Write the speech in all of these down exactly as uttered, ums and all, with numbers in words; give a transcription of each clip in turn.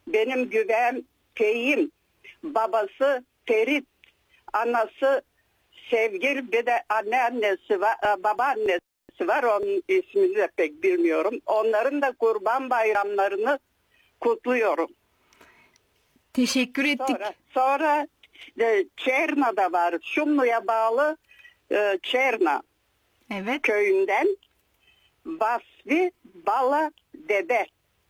benim güvem Fehim, babası Ferit, anası Sevgil, bir de anneannesi var, babaannesi var. Onun ismini de pek bilmiyorum. Onların da Kurban Bayramlarını kutluyorum. Teşekkür ettik. Sonra, sonra e, Çerna'da var. Şumlu'ya bağlı e, Çerna Evet. köyünden Vasfi Bala dede,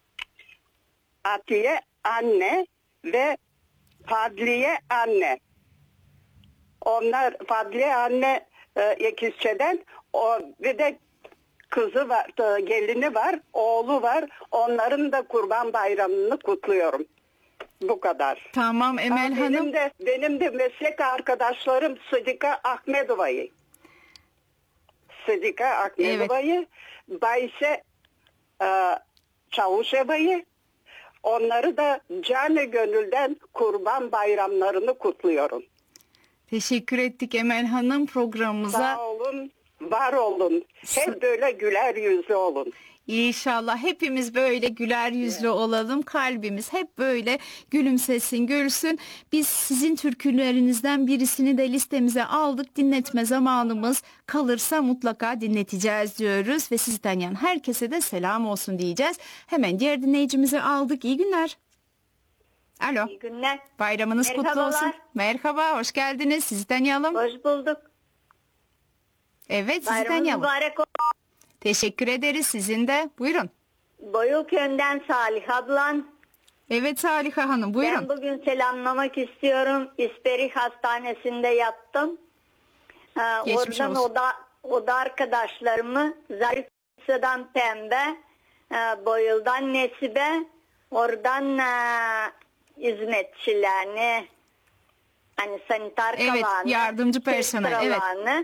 Atiye anne ve Fadliye anne. Onlar Fadliye anne e, İkizçe'den, o bir de kızı var, e, gelini var, oğlu var. Onların da Kurban Bayramını kutluyorum. Bu kadar. Tamam Emel ha, benim Hanım. de benim de meslek arkadaşlarım Sıdika Ahmedova'yı. Sıdika Ahmedova'yı, evet. Bayşe e, Çavuşeva'yı. Onları da canı gönülden Kurban Bayramlarını kutluyorum. Teşekkür ettik Emel Hanım programımıza. Sağ olun, var olun. Hep böyle güler yüzlü olun. İnşallah hepimiz böyle güler yüzlü evet. olalım. Kalbimiz hep böyle gülümsesin, gülsün. Biz sizin türkülerinizden birisini de listemize aldık. Dinletme zamanımız kalırsa mutlaka dinleteceğiz diyoruz. Ve sizden yan herkese de selam olsun diyeceğiz. Hemen diğer dinleyicimizi aldık. İyi günler. Alo. İyi günler. Bayramınız Merhabalar. kutlu olsun. Merhaba, hoş geldiniz. Sizi tanıyalım. Hoş bulduk. Evet, sizi Bayramınız tanıyalım. mübarek olsun. Teşekkür ederiz. Sizin de. Buyurun. Boyulköy'den Salih ablan. Evet Saliha Hanım, buyurun. Ben bugün selamlamak istiyorum. İsperi Hastanesi'nde yattım. Ee, Geçmiş oradan olsun. oda, oda arkadaşlarımı Zarifa'dan Pembe, e, Boyul'dan Nesibe, oradan e, hizmetçilerini, hani sanitar Evet, kalanı, yardımcı personel, evet. kalanı,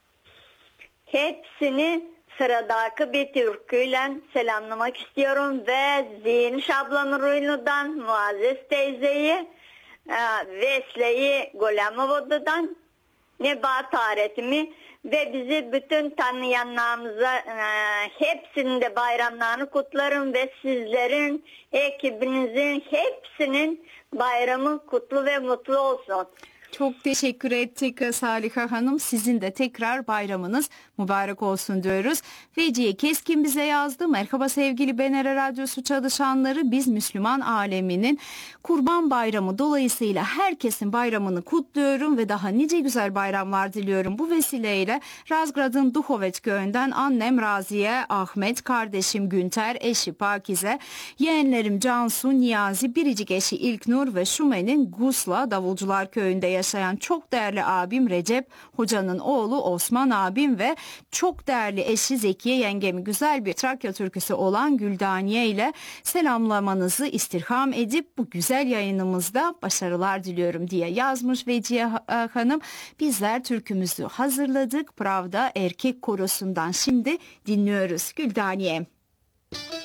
hepsini sıradaki bir türküyle selamlamak istiyorum ve Zihniş ablanın Ruynu'dan, Muazzez teyzeyi, e, Vesle'yi Golemovoda'dan, Nebahat öğretimi ve bizi bütün tanıyanlarımıza e, hepsinin de bayramlarını kutlarım ve sizlerin, ekibinizin hepsinin bayramı kutlu ve mutlu olsun. Çok teşekkür ettik Saliha Hanım. Sizin de tekrar bayramınız mübarek olsun diyoruz. Vecihe Keskin bize yazdı. Merhaba sevgili B N R Radyosu çalışanları. Biz Müslüman aleminin Kurban Bayramı dolayısıyla herkesin bayramını kutluyorum ve daha nice güzel bayramlar diliyorum. Bu vesileyle Razgrad'ın Duhovet köyünden annem Raziye, Ahmet, kardeşim Günter, eşi Pakize, yeğenlerim Cansu, Niyazi, biricik eşi İlknur ve Şume'nin Gusla Davulcular köyünde yaşayan çok değerli abim Recep Hoca'nın oğlu Osman abim ve çok değerli eşi Zekiye yengemi güzel bir Trakya türküsü olan Güldaniye ile selamlamanızı istirham edip bu güzel yayınımızda başarılar diliyorum diye yazmış Vecihe Hanım. Bizler türkümüzü hazırladık. Pravda erkek korosundan şimdi dinliyoruz Güldaniye.